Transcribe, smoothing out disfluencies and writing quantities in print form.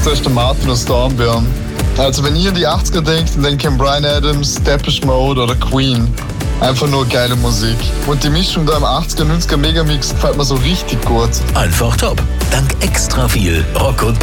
da ist der Martin aus Dornbirn. Also wenn ihr an die 80er denkt, dann denkt ihr an Bryan Adams, Depeche Mode oder Queen. Einfach nur geile Musik. Und die Mischung da im 80er, 90er Megamix gefällt mir so richtig gut. Einfach top. Dank extra viel Rock und